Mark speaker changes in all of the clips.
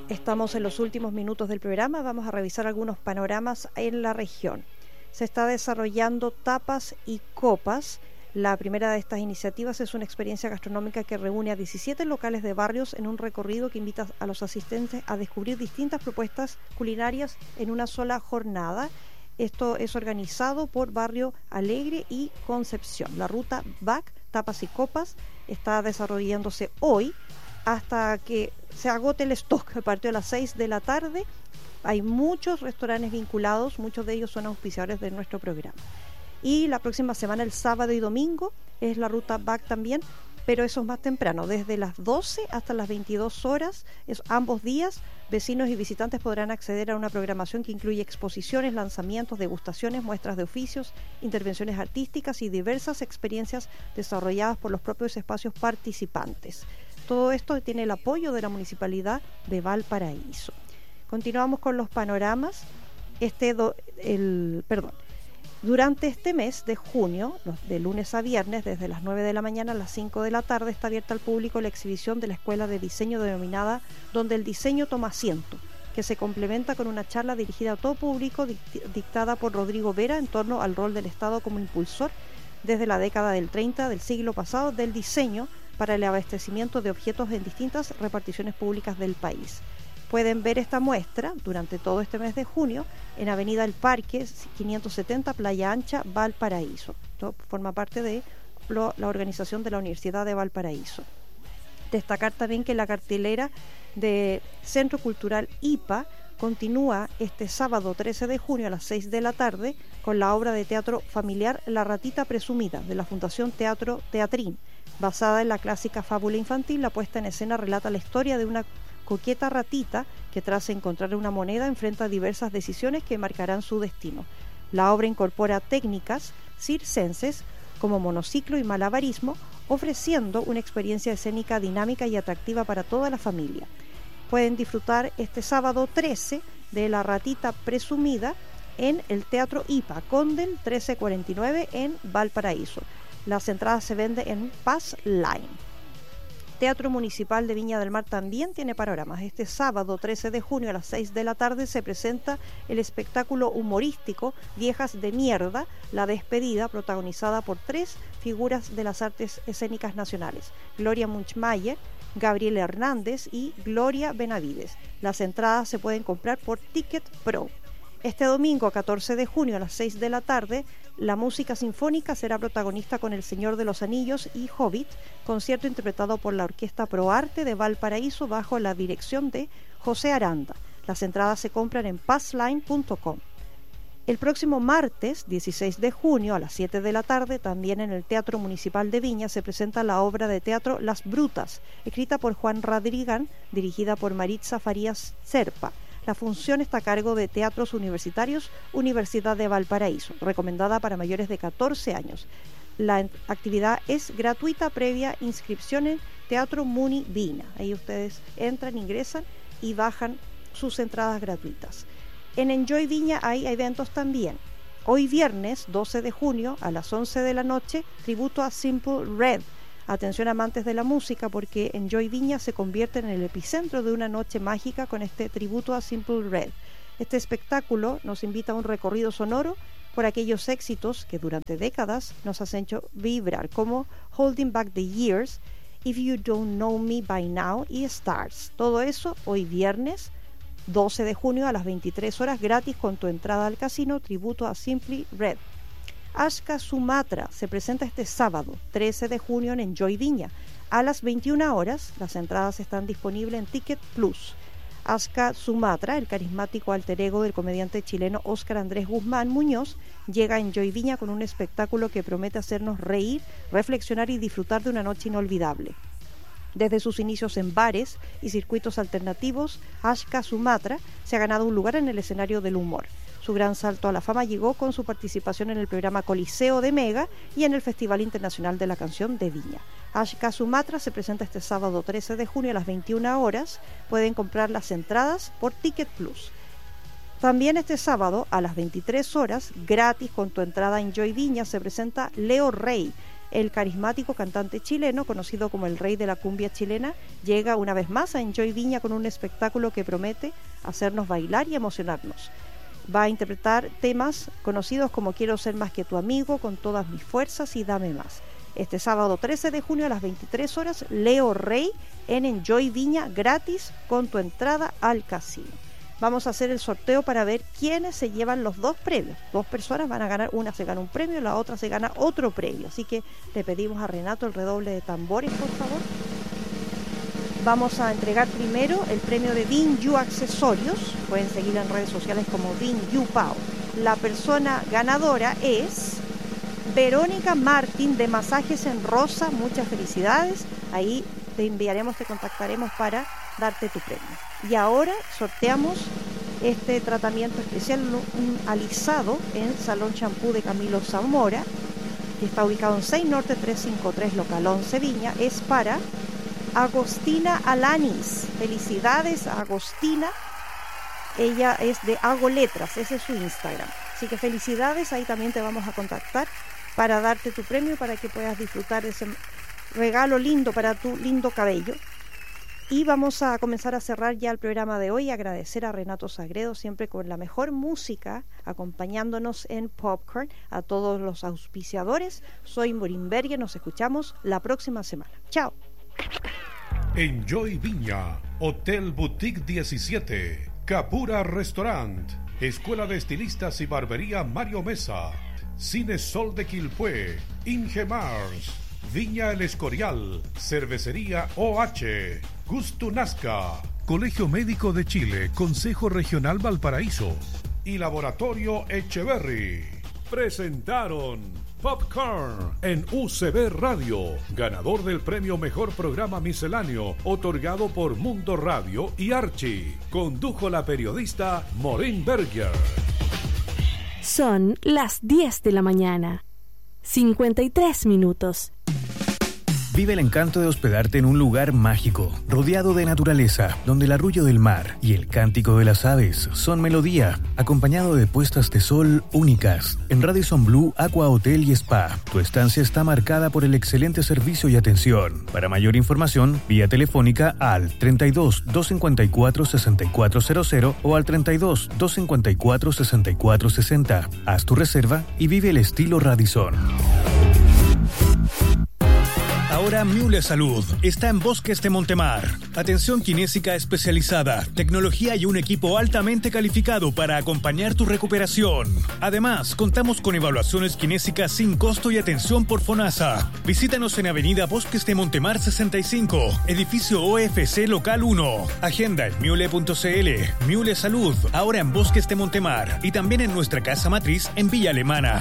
Speaker 1: Estamos en los últimos minutos del programa, vamos a revisar algunos panoramas en la región. Se está desarrollando Tapas y Copas. La primera de estas iniciativas es una experiencia gastronómica que reúne a 17 locales de barrios en un recorrido que invita a los asistentes a descubrir distintas propuestas culinarias en una sola jornada. Esto es organizado por Barrio Alegre y Concepción. La ruta BAC, Tapas y Copas, está desarrollándose hoy hasta que se agote el stock. A partir de las 6 de la tarde hay muchos restaurantes vinculados, muchos de ellos son auspiciadores de nuestro programa. Y la próxima semana, el sábado y domingo, es la ruta BAC también, pero eso es más temprano, desde las 12 hasta las 22 horas, ambos días, vecinos y visitantes podrán acceder a una programación que incluye exposiciones, lanzamientos, degustaciones, muestras de oficios, intervenciones artísticas y diversas experiencias desarrolladas por los propios espacios participantes. Todo esto tiene el apoyo de la Municipalidad de Valparaíso. Continuamos con los panoramas. Durante este mes de junio, de lunes a viernes, desde las 9 de la mañana a las 5 de la tarde, está abierta al público la exhibición de la Escuela de Diseño denominada Donde el Diseño Toma Asiento, que se complementa con una charla dirigida a todo público dictada por Rodrigo Vera en torno al rol del Estado como impulsor desde la década del 30 del siglo pasado del diseño para el abastecimiento de objetos en distintas reparticiones públicas del país. Pueden ver esta muestra durante todo este mes de junio en Avenida El Parque, 570, Playa Ancha, Valparaíso. Esto forma parte de la organización de la Universidad de Valparaíso. Destacar también que la cartelera de Centro Cultural IPA continúa este sábado 13 de junio a las 6 de la tarde con la obra de teatro familiar La Ratita Presumida de la Fundación Teatro Teatrín. Basada en la clásica fábula infantil, la puesta en escena relata la historia de una coqueta ratita que tras encontrar una moneda enfrenta diversas decisiones que marcarán su destino. La obra incorpora técnicas circenses como monociclo y malabarismo, ofreciendo una experiencia escénica dinámica y atractiva para toda la familia. Pueden disfrutar este sábado 13 de La Ratita Presumida en el Teatro IPA, Condel 1349 en Valparaíso. Las entradas se venden en Pass Line. Teatro Municipal de Viña del Mar también tiene panoramas. Este sábado 13 de junio a las 6 de la tarde se presenta el espectáculo humorístico Viejas de Mierda, La Despedida, protagonizada por 3 figuras de las artes escénicas nacionales: Gloria Munchmayer, Gabriel Hernández y Gloria Benavides. Las entradas se pueden comprar por Ticket Pro. Este domingo 14 de junio a las 6 de la tarde, la música sinfónica será protagonista con El Señor de los Anillos y Hobbit, concierto interpretado por la Orquesta Pro Arte de Valparaíso bajo la dirección de José Aranda. Las entradas se compran en passline.com. El próximo martes 16 de junio a las 7 de la tarde, también en el Teatro Municipal de Viña, se presenta la obra de teatro Las Brutas, escrita por Juan Radrigán, dirigida por Maritza Farías Serpa. La función está a cargo de Teatros Universitarios, Universidad de Valparaíso, recomendada para mayores de 14 años. La actividad es gratuita previa inscripción en Teatro Muni Viña. Ahí ustedes entran, ingresan y bajan sus entradas gratuitas. En Enjoy Viña hay eventos también. Hoy viernes 12 de junio a las 11 de la noche, tributo a Simple Red. Atención amantes de la música, porque Enjoy Viña se convierte en el epicentro de una noche mágica con este tributo a Simple Red. Este espectáculo nos invita a un recorrido sonoro por aquellos éxitos que durante décadas nos han hecho vibrar, como Holding Back the Years, If You Don't Know Me By Now y Stars. Todo eso hoy viernes 12 de junio a las 23 horas, gratis con tu entrada al casino, tributo a Simply Red. Ashka Sumatra se presenta este sábado 13 de junio en Enjoy Viña a las 21 horas. Las entradas están disponibles en Ticket Plus. Ashka Sumatra, el carismático alter ego del comediante chileno Óscar Andrés Guzmán Muñoz, llega a Enjoy Viña con un espectáculo que promete hacernos reír, reflexionar y disfrutar de una noche inolvidable. Desde sus inicios en bares y circuitos alternativos, Ashka Sumatra se ha ganado un lugar en el escenario del humor. Su gran salto a la fama llegó con su participación en el programa Coliseo de Mega y en el Festival Internacional de la Canción de Viña. Ashka Sumatra se presenta este sábado 13 de junio a las 21 horas. Pueden comprar las entradas por Ticket Plus. También este sábado a las 23 horas, gratis con tu entrada en Enjoy Viña, se presenta Leo Rey, el carismático cantante chileno, conocido como el rey de la cumbia chilena, llega una vez más a Enjoy Viña con un espectáculo que promete hacernos bailar y emocionarnos. Va a interpretar temas conocidos como Quiero ser más que tu amigo, Con todas mis fuerzas y Dame más. Este sábado 13 de junio a las 23 horas, Leo Rey en Enjoy Viña, gratis con tu entrada al casino. Vamos a hacer el sorteo para ver quiénes se llevan los 2 premios. 2 personas van a ganar, una se gana un premio, la otra se gana otro premio. Así que le pedimos a Renato el redoble de tambores, por favor. Vamos a entregar primero el premio de Dinyu Accesorios. Pueden seguirla en redes sociales como Dinyu Pao. La persona ganadora es Verónica Martín de Masajes en Rosa. Muchas felicidades. Ahí te contactaremos para darte tu premio. Y ahora sorteamos este tratamiento especial, un alisado en Salón Champú de Camilo Zamora, que está ubicado en 6 Norte 353 Local 11 Viña. Es para Agostina Alanis. Felicidades a Agostina. Ella es de Hago Letras, ese es su Instagram. Así que felicidades, ahí también te vamos a contactar para darte tu premio, para que puedas disfrutar de ese regalo lindo para tu lindo cabello. Y vamos a comenzar a cerrar ya el programa de hoy. Agradecer a Renato Sagredo, siempre con la mejor música, acompañándonos en Popcorn. A todos los auspiciadores, soy Morimberger, nos escuchamos la próxima semana. Chao.
Speaker 2: Enjoy Viña, Hotel Boutique 17, Capura Restaurant, Escuela de Estilistas y Barbería Mario Mesa, Cine Sol de Quilpué, Ingemars, Viña El Escorial, Cervecería OH, Gusto Nazca, Colegio Médico de Chile, Consejo Regional Valparaíso y Laboratorio Echeverry presentaron Popcorn en UCB Radio, ganador del premio Mejor Programa Misceláneo, otorgado por Mundo Radio y Archie. Condujo la periodista Maureen Berger.
Speaker 3: Son las 10 de la mañana, 53 minutos.
Speaker 4: Vive el encanto de hospedarte en un lugar mágico, rodeado de naturaleza, donde el arrullo del mar y el cántico de las aves son melodía, acompañado de puestas de sol únicas. En Radisson Blu Aqua Hotel y Spa, tu estancia está marcada por el excelente servicio y atención. Para mayor información, vía telefónica al 32 254 6400 o al 32 254 6460. Haz tu reserva y vive el estilo Radisson. Ahora Miule Salud está en Bosques de Montemar. Atención kinésica especializada, tecnología y un equipo altamente calificado para acompañar tu recuperación. Además, contamos con evaluaciones kinésicas sin costo y atención por FONASA. Visítanos en Avenida Bosques de Montemar 65, edificio OFC Local 1. Agenda en miule.cl. Miule Salud, ahora en Bosques de Montemar y también en nuestra casa matriz en Villa Alemana.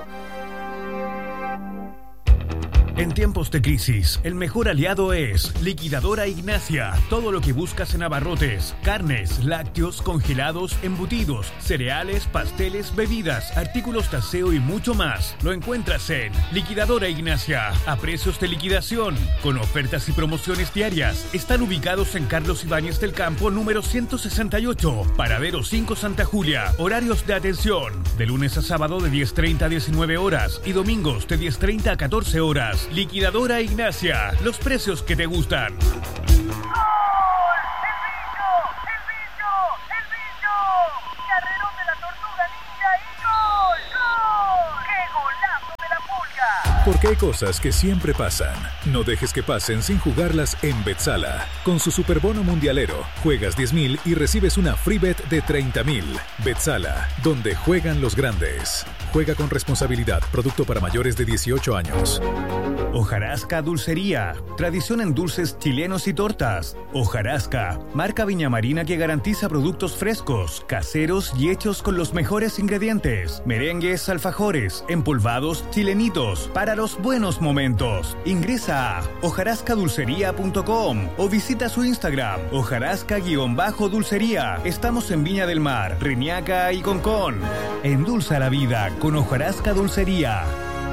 Speaker 4: En tiempos de crisis, el mejor aliado es Liquidadora Ignacia. Todo lo que buscas en abarrotes, carnes, lácteos, congelados, embutidos, cereales, pasteles, bebidas, artículos de aseo y mucho más. Lo encuentras en Liquidadora Ignacia, a precios de liquidación, con ofertas y promociones diarias. Están ubicados en Carlos Ibáñez del Campo, número 168, Paradero 5 Santa Julia. Horarios de atención, de lunes a sábado de 10:30 a 19 horas y domingos de 10:30 a 14 horas. Liquidadora Ignacia, los precios que te gustan.
Speaker 5: ¡Gol! ¡El bicho! Carrerón de la Tortuga Ninja y ¡gol! ¡Gol! ¡Qué golazo de la Pulga!
Speaker 6: Porque hay cosas que siempre pasan. No dejes que pasen sin jugarlas en Betsala. Con su superbono mundialero, juegas 10.000 y recibes una free bet de 30.000. Betsala, donde juegan los grandes. Juega con responsabilidad. Producto para mayores de 18 años.
Speaker 4: Hojarasca Dulcería, tradición en dulces chilenos y tortas. Hojarasca, marca Viña Marina que garantiza productos frescos, caseros y hechos con los mejores ingredientes. Merengues, alfajores, empolvados, chilenitos, para los buenos momentos. Ingresa a hojarascadulcería.com o visita su Instagram, hojarasca_dulcería. Estamos en Viña del Mar, Reñaca y Concón. Endulza la vida con Hojarasca Dulcería.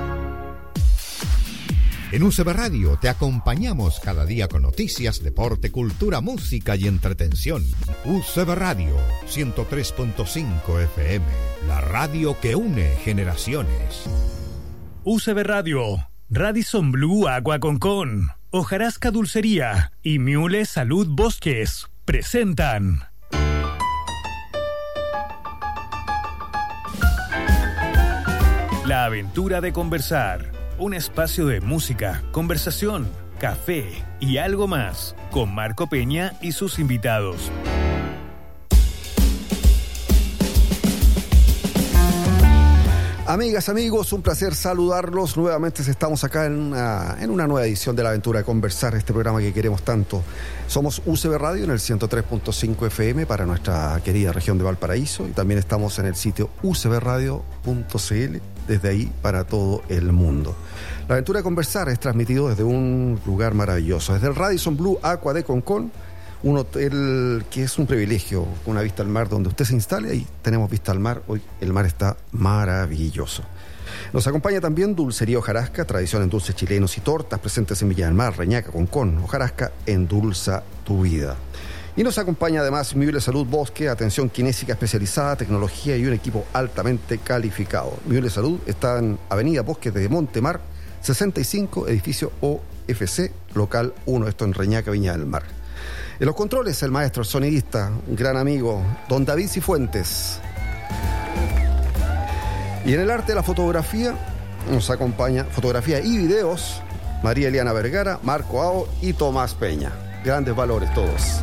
Speaker 7: En UCB Radio te acompañamos cada día con noticias, deporte, cultura, música y entretención. UCB Radio 103.5 FM, la radio que une generaciones.
Speaker 4: UCB Radio, Radisson Blu Agua Concón, Hojarasca Dulcería y Miule Salud Bosques presentan La Aventura de Conversar, un espacio de música, conversación, café y algo más, con Marco Peña y sus invitados.
Speaker 8: Amigas, amigos, un placer saludarlos. Nuevamente estamos acá en una nueva edición de La Aventura de Conversar, este programa que queremos tanto. Somos UCB Radio en el 103.5 FM para nuestra querida región de Valparaíso y también estamos en el sitio ucbradio.cl, desde ahí para todo el mundo. La Aventura de Conversar es transmitido desde un lugar maravilloso, desde el Radisson Blu Agua de Concón, un hotel que es un privilegio, con una vista al mar donde usted se instale. Ahí tenemos vista al mar. Hoy el mar está maravilloso. Nos acompaña también Dulcería Hojarasca, tradición en dulces chilenos y tortas, presentes en Villa del Mar, Reñaca, Concón. Hojarasca endulza tu vida. Y nos acompaña además Miule Salud Bosque, atención kinésica especializada, tecnología y un equipo altamente calificado. Miule Salud está en Avenida Bosque de Montemar, 65, edificio OFC, local 1, esto en Reñaca, Viña del Mar. En los controles, el maestro, el sonidista, un gran amigo, don David Cifuentes. Y en el arte de la fotografía nos acompaña, fotografía y videos, María Eliana Vergara, Marco Ao y Tomás Peña. Grandes valores todos.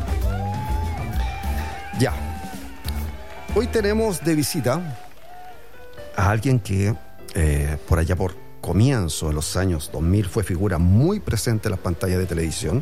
Speaker 8: Ya. Hoy tenemos de visita a alguien que por allá por comienzo de los años 2000 fue figura muy presente en las pantallas de televisión.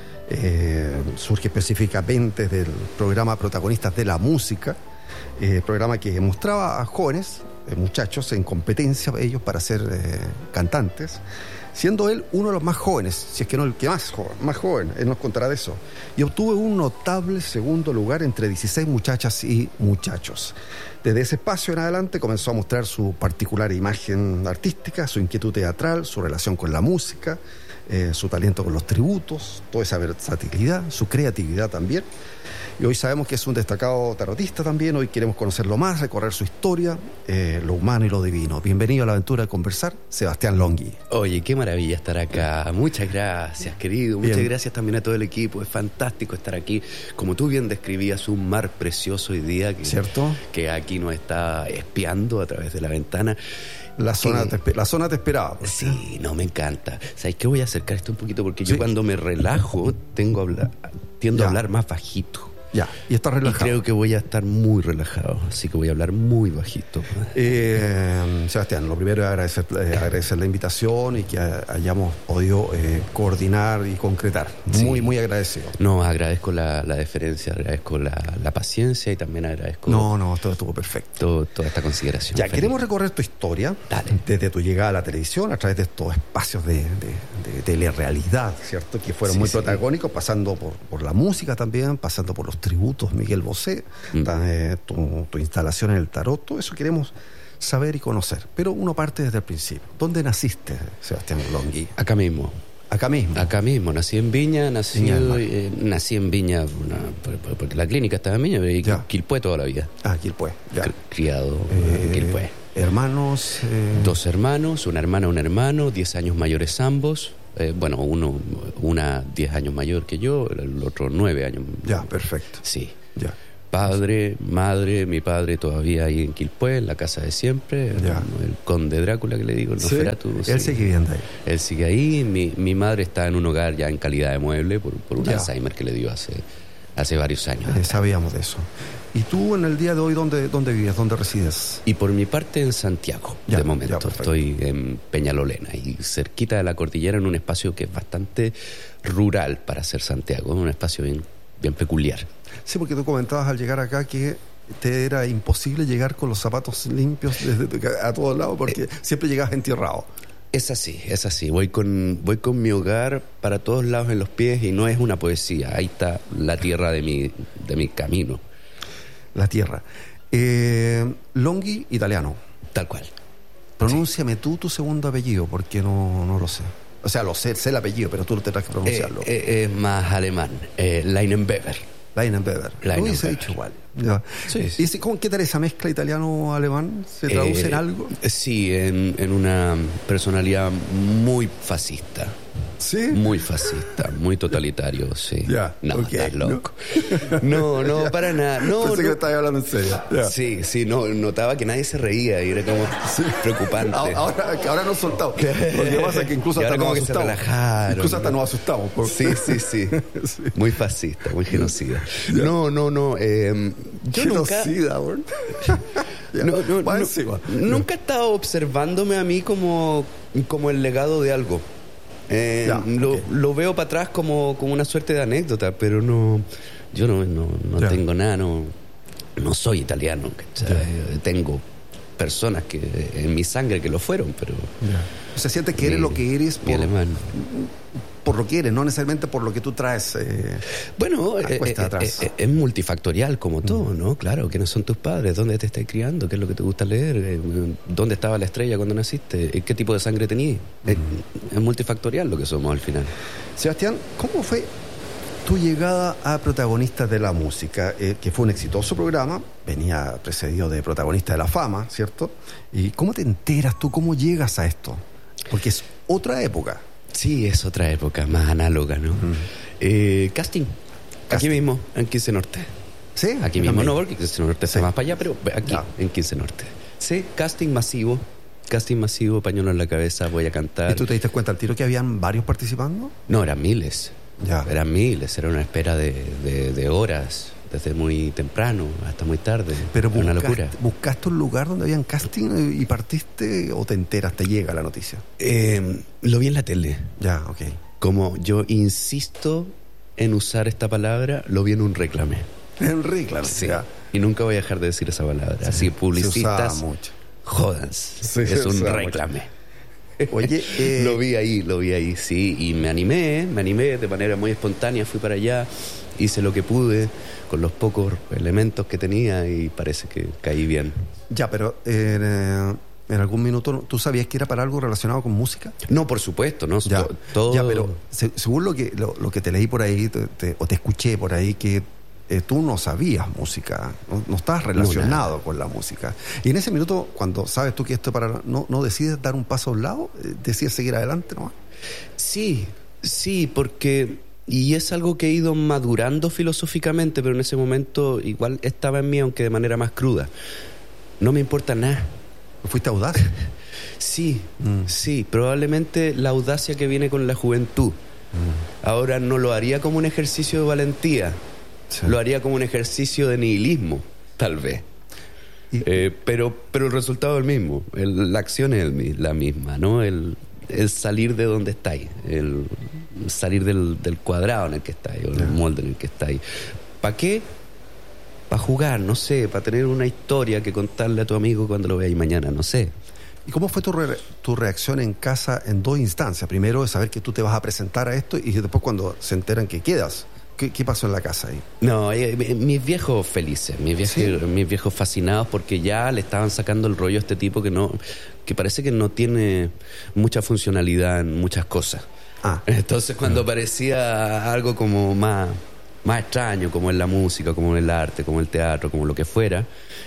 Speaker 8: Surge específicamente del programa Protagonistas de la Música, programa que mostraba a jóvenes, muchachos en competencia ellos para ser cantantes, siendo él uno de los más jóvenes, si es que no el que más joven, él nos contará de eso, y obtuvo un notable segundo lugar entre 16 muchachas y muchachos. Desde ese espacio en adelante comenzó a mostrar su particular imagen artística, su inquietud teatral, su relación con la música, su talento con los tributos, toda esa versatilidad, su creatividad también. Y hoy sabemos que es un destacado tarotista también. Hoy queremos conocerlo más, recorrer su historia, lo humano y lo divino. Bienvenido a La Aventura de Conversar, Sebastián Longhi.
Speaker 9: Oye, qué maravilla estar acá. Muchas gracias, querido. Muchas gracias también a todo el equipo. Es fantástico estar aquí. Como tú bien describías, un mar precioso hoy día ¿cierto? Que aquí nos está espiando a través de la ventana.
Speaker 8: La zona te esperaba. Pues,
Speaker 9: sí, no, me encanta. ¿Sabes qué? Voy a acercar esto un poquito porque yo cuando me relajo tiendo a hablar más bajito.
Speaker 8: Ya, y estás relajado.
Speaker 9: Y creo que voy a estar muy relajado, así que voy a hablar muy bajito.
Speaker 8: Sebastián, lo primero es agradecer la invitación y que hayamos podido coordinar y concretar. Muy, muy agradecido.
Speaker 9: No, agradezco la deferencia, agradezco la paciencia y también agradezco...
Speaker 8: No, todo estuvo perfecto.
Speaker 9: Toda esta consideración.
Speaker 8: Ya, queremos recorrer tu historia.
Speaker 9: Dale.
Speaker 8: Desde tu llegada a la televisión, a través de estos espacios de telerrealidad, ¿cierto? Que fueron muy protagónicos, pasando por la música también, pasando por los tributos, Miguel Bosé, tu instalación en el tarot, todo eso queremos saber y conocer. Pero uno parte desde el principio. ¿Dónde naciste, Sebastián Longhi?
Speaker 9: Acá mismo.
Speaker 8: ¿Acá mismo?
Speaker 9: Nací en Viña, nací en Viña, porque la clínica estaba en Viña, y Quilpué toda la vida.
Speaker 8: Quilpué, ya.
Speaker 9: Criado en Quilpué.
Speaker 8: ¿Hermanos?
Speaker 9: 2 hermanos, una hermana, un hermano, 10 años mayores ambos. Una 10 años mayor que yo, el otro 9 años.
Speaker 8: Ya, perfecto.
Speaker 9: Sí.
Speaker 8: Ya.
Speaker 9: Padre, madre, mi padre todavía ahí en Quilpué, en la casa de siempre, el conde Drácula que le digo, el Nosferatu.
Speaker 8: Él sigue viviendo ahí.
Speaker 9: Él sigue ahí, mi madre está en un hogar ya en calidad de mueble por un Alzheimer que le dio hace varios años.
Speaker 8: Sabíamos de eso. ¿Y tú en el día de hoy dónde vives, dónde resides?
Speaker 9: Y por mi parte en Santiago, de momento. Estoy en Peñalolena y cerquita de la cordillera, en un espacio que es bastante rural para ser Santiago, un espacio bien peculiar.
Speaker 8: Sí, porque tú comentabas al llegar acá que te era imposible llegar con los zapatos limpios a todos lados porque siempre llegabas entierrado.
Speaker 9: Es así. Voy con mi hogar para todos lados en los pies y no es una poesía. Ahí está la tierra de mi camino. La
Speaker 8: tierra. Longhi, italiano.
Speaker 9: Tal cual.
Speaker 8: Pronúnciame tú tu segundo apellido, porque no lo sé. O sea, sé el apellido, pero tú tendrás que pronunciarlo.
Speaker 9: Es más alemán. Leinenweber.
Speaker 8: Leinenweber. Lo hubiese dicho igual. Ya. Sí. ¿Y qué tal esa mezcla italiano-alemán? ¿Se traduce en algo?
Speaker 9: Sí, en una personalidad muy fascista.
Speaker 8: ¿Sí?
Speaker 9: Muy fascista, muy totalitario, sí.
Speaker 8: Ya,
Speaker 9: no, estás loco. No, para nada. No,
Speaker 8: pensé que estabas hablando en serio. Ya.
Speaker 9: Sí, notaba que nadie se reía y era como preocupante.
Speaker 8: Ahora nos soltamos. Lo que pasa es que incluso hasta nos asustamos.
Speaker 9: Incluso
Speaker 8: hasta nos asustamos.
Speaker 9: Sí. Muy fascista, muy genocida.
Speaker 8: Ya.
Speaker 9: No.
Speaker 8: Yo genocida,
Speaker 9: nunca he estado observándome a mí como el legado de algo. Lo veo para atrás como una suerte de anécdota, pero yo no tengo nada, no soy italiano, tengo personas que en mi sangre que lo fueron, pero
Speaker 8: o sea, sientes que eres lo que eres por lo que eres, no necesariamente por lo que tú traes.
Speaker 9: Bueno, es multifactorial como todo, ¿no? Claro, ¿quiénes son tus padres? ¿Dónde te estás criando? ¿Qué es lo que te gusta leer? ¿Dónde estaba la estrella cuando naciste? ¿Qué tipo de sangre tenías? Es multifactorial lo que somos al final.
Speaker 8: Sebastián, ¿cómo fue tu llegada a Protagonistas de la Música? Que fue un exitoso programa, venía precedido de Protagonistas de la Fama, ¿cierto? ¿Y cómo te enteras tú? ¿Cómo llegas a esto? Porque es otra época.
Speaker 9: Sí, es otra época, más análoga, ¿no? Casting. Aquí mismo, en 15 Norte.
Speaker 8: ¿Sí?
Speaker 9: Aquí mismo, no, porque 15 Norte está más para allá, pero aquí, en 15 Norte. Sí, casting masivo, pañuelo en la cabeza, voy a cantar.
Speaker 8: ¿Y tú te diste cuenta al tiro que habían varios participando?
Speaker 9: No, eran miles.
Speaker 8: Ya.
Speaker 9: Eran miles, era una espera de horas, desde muy temprano hasta muy tarde.
Speaker 8: Pero
Speaker 9: una locura.
Speaker 8: ¿Buscaste un lugar donde habían casting y partiste o te enteras, te llega la noticia?
Speaker 9: Lo vi en la tele.
Speaker 8: Ya, ok.
Speaker 9: Como yo insisto en usar esta palabra, lo vi en un reclame.
Speaker 8: En un reclame,
Speaker 9: sí. Ya. Y nunca voy a dejar de decir esa palabra. Sí. Así, publicistas, jódanse. Es un reclame.
Speaker 8: Oye,
Speaker 9: lo vi ahí, sí. Y me animé de manera muy espontánea, fui para allá, hice lo que pude con los pocos elementos que tenía y parece que caí bien.
Speaker 8: Ya, pero en algún minuto ¿tú sabías que era para algo relacionado con música?
Speaker 9: No, por supuesto, no.
Speaker 8: Ya,
Speaker 9: todo.
Speaker 8: Ya, pero según lo que te leí por ahí o te escuché por ahí, que tú no sabías música, no estabas relacionado con la música. Y en ese minuto, cuando sabes tú que esto para no decides dar un paso a un lado, decides seguir adelante, ¿no?
Speaker 9: Sí, porque y es algo que he ido madurando filosóficamente, pero en ese momento igual estaba en mí, aunque de manera más cruda. No me importa nada.
Speaker 8: ¿Fuiste audaz?
Speaker 9: Sí, probablemente la audacia que viene con la juventud. Ahora no lo haría como un ejercicio de valentía. Sí. Lo haría como un ejercicio de nihilismo, tal vez. Pero el resultado es el mismo. La acción es la misma, ¿no? El salir de donde estáis, el salir del cuadrado en el que estáis, o del molde en el que estáis. ¿Para qué? Para jugar, no sé, para tener una historia que contarle a tu amigo cuando lo veáis mañana, no sé.
Speaker 8: ¿Y cómo fue tu reacción en casa en dos instancias? Primero, de saber que tú te vas a presentar a esto, y después cuando se enteran que quedas. ¿Qué pasó en la casa ahí?
Speaker 9: No, mis viejos felices, mis viejos fascinados, porque ya le estaban sacando el rollo a este tipo que parece que no tiene mucha funcionalidad en muchas cosas. Entonces cuando aparecía algo como más extraño, como en la música, como en el arte, como el teatro, como lo que fuera,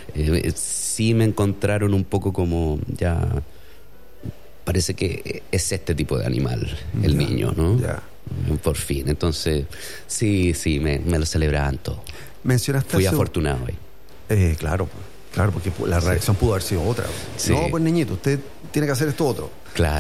Speaker 9: sí me encontraron un poco como ya... Parece que es este tipo de animal, el niño, ¿no?
Speaker 8: Ya.
Speaker 9: Por fin, entonces sí, me lo celebraban todo.
Speaker 8: Mencionaste
Speaker 9: Fui afortunado ahí.
Speaker 8: Claro, porque la reacción pudo haber sido otra.
Speaker 9: Sí.
Speaker 8: No, pues niñito, usted tiene que hacer esto otro.
Speaker 9: Claro.